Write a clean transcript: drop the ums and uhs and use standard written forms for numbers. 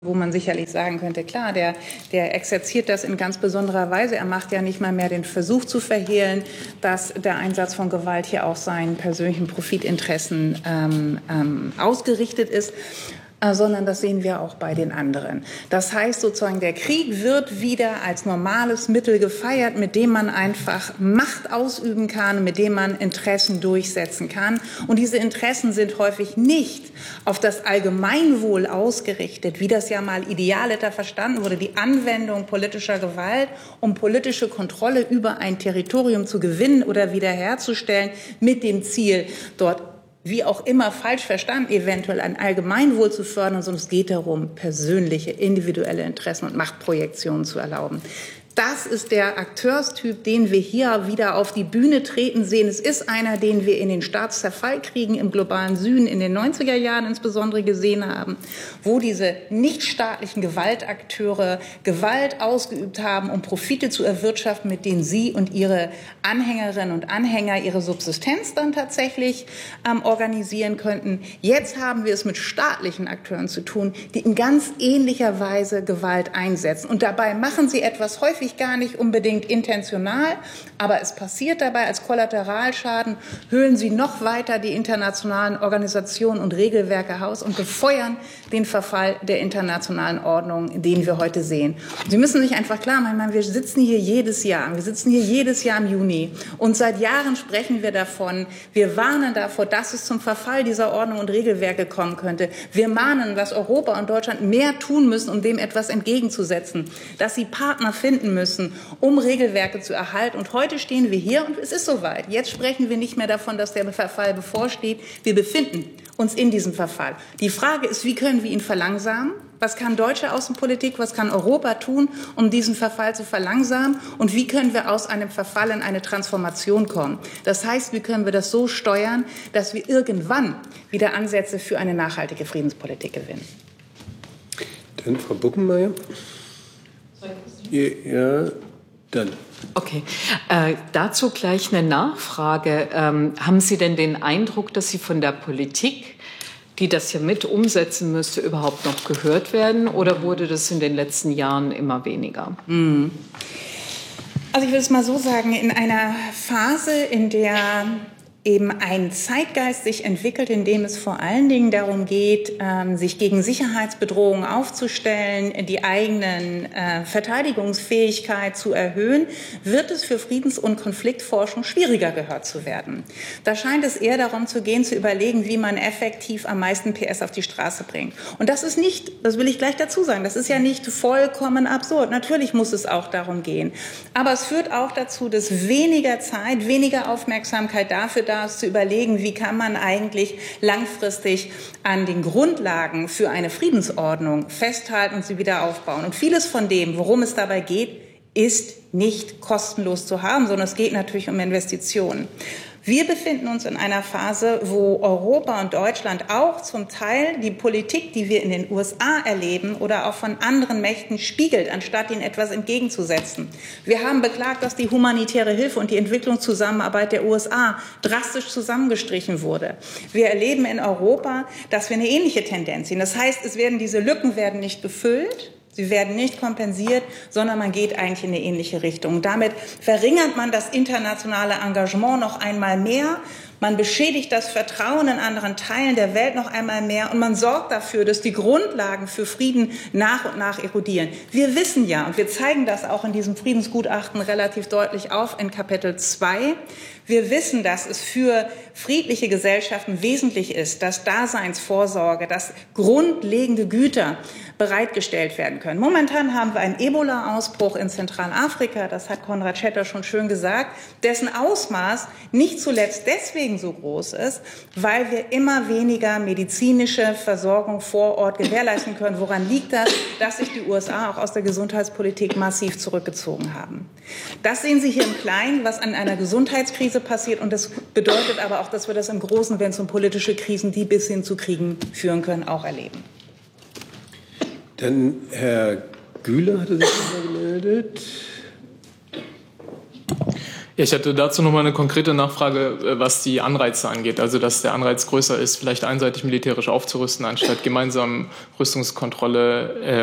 wo man sicherlich sagen könnte, klar, der exerziert das in ganz besonderer Weise. Er macht ja nicht mal mehr den Versuch zu verhehlen, dass der Einsatz von Gewalt hier auch seinen persönlichen Profitinteressen ausgerichtet ist. Sondern das sehen wir auch bei den anderen. Das heißt sozusagen, der Krieg wird wieder als normales Mittel gefeiert, mit dem man einfach Macht ausüben kann, mit dem man Interessen durchsetzen kann. Und diese Interessen sind häufig nicht auf das Allgemeinwohl ausgerichtet, wie das ja mal idealiter verstanden wurde, die Anwendung politischer Gewalt, um politische Kontrolle über ein Territorium zu gewinnen oder wiederherzustellen, mit dem Ziel, dort wie auch immer falsch verstanden, eventuell ein Allgemeinwohl zu fördern, sondern es geht darum, persönliche, individuelle Interessen und Machtprojektionen zu erlauben. Das ist der Akteurstyp, den wir hier wieder auf die Bühne treten sehen. Es ist einer, den wir in den Staatszerfallkriegen im globalen Süden in den 90er Jahren insbesondere gesehen haben, wo diese nichtstaatlichen Gewaltakteure Gewalt ausgeübt haben, um Profite zu erwirtschaften, mit denen sie und ihre Anhängerinnen und Anhänger ihre Subsistenz dann tatsächlich organisieren könnten. Jetzt haben wir es mit staatlichen Akteuren zu tun, die in ganz ähnlicher Weise Gewalt einsetzen. Und dabei machen sie etwas häufig gar nicht unbedingt intentional, aber es passiert dabei als Kollateralschaden, höhlen sie noch weiter die internationalen Organisationen und Regelwerke aus und befeuern den Verfall der internationalen Ordnung, den wir heute sehen. Sie müssen sich einfach klar machen, wir sitzen hier jedes Jahr im Juni und seit Jahren sprechen wir davon, wir warnen davor, dass es zum Verfall dieser Ordnung und Regelwerke kommen könnte. Wir mahnen, dass Europa und Deutschland mehr tun müssen, um dem etwas entgegenzusetzen, dass sie Partner finden müssen, um Regelwerke zu erhalten. Und heute stehen wir hier und es ist soweit. Jetzt sprechen wir nicht mehr davon, dass der Verfall bevorsteht. Wir befinden uns in diesem Verfall. Die Frage ist, wie können wir ihn verlangsamen? Was kann deutsche Außenpolitik, was kann Europa tun, um diesen Verfall zu verlangsamen? Und wie können wir aus einem Verfall in eine Transformation kommen? Das heißt, wie können wir das so steuern, dass wir irgendwann wieder Ansätze für eine nachhaltige Friedenspolitik gewinnen? Dann Frau Buckenmeier. Ja, dann. Okay, dazu gleich eine Nachfrage. Haben Sie denn den Eindruck, dass Sie von der Politik, die das ja mit umsetzen müsste, überhaupt noch gehört werden? Oder wurde das in den letzten Jahren immer weniger? Also ich würde es mal so sagen, in einer Phase, in der eben ein Zeitgeist sich entwickelt, in dem es vor allen Dingen darum geht, sich gegen Sicherheitsbedrohungen aufzustellen, die eigenen Verteidigungsfähigkeit zu erhöhen, wird es für Friedens- und Konfliktforschung schwieriger, gehört zu werden. Da scheint es eher darum zu gehen, zu überlegen, wie man effektiv am meisten PS auf die Straße bringt. Und das ist nicht, das will ich gleich dazu sagen, das ist ja nicht vollkommen absurd. Natürlich muss es auch darum gehen. Aber es führt auch dazu, dass weniger Zeit, weniger Aufmerksamkeit dafür da ist, zu überlegen, wie kann man eigentlich langfristig an den Grundlagen für eine Friedensordnung festhalten und sie wieder aufbauen. Und vieles von dem, worum es dabei geht, ist nicht kostenlos zu haben, sondern es geht natürlich um Investitionen. Wir befinden uns in einer Phase, wo Europa und Deutschland auch zum Teil die Politik, die wir in den USA erleben oder auch von anderen Mächten spiegelt, anstatt ihnen etwas entgegenzusetzen. Wir haben beklagt, dass die humanitäre Hilfe und die Entwicklungszusammenarbeit der USA drastisch zusammengestrichen wurde. Wir erleben in Europa, dass wir eine ähnliche Tendenz sehen. Das heißt, diese Lücken werden nicht gefüllt. Sie werden nicht kompensiert, sondern man geht eigentlich in eine ähnliche Richtung. Damit verringert man das internationale Engagement noch einmal mehr. Man beschädigt das Vertrauen in anderen Teilen der Welt noch einmal mehr und man sorgt dafür, dass die Grundlagen für Frieden nach und nach erodieren. Wir wissen ja, und wir zeigen das auch in diesem Friedensgutachten relativ deutlich auf in Kapitel 2, wir wissen, dass es für friedliche Gesellschaften wesentlich ist, dass Daseinsvorsorge, dass grundlegende Güter bereitgestellt werden können. Momentan haben wir einen Ebola-Ausbruch in Zentralafrika, das hat Konrad Schetter schon schön gesagt, dessen Ausmaß nicht zuletzt deswegen so groß ist, weil wir immer weniger medizinische Versorgung vor Ort gewährleisten können. Woran liegt das? Dass sich die USA auch aus der Gesundheitspolitik massiv zurückgezogen haben. Das sehen Sie hier im Kleinen, was an einer Gesundheitskrise passiert. Und das bedeutet aber auch, dass wir das im Großen, wenn es um politische Krisen, die bis hin zu Kriegen führen können, auch erleben. Dann Herr Güler hatte sich noch mal gemeldet. Ja, ich hätte dazu nochmal eine konkrete Nachfrage, was die Anreize angeht. Also, dass der Anreiz größer ist, vielleicht einseitig militärisch aufzurüsten, anstatt gemeinsam Rüstungskontrolle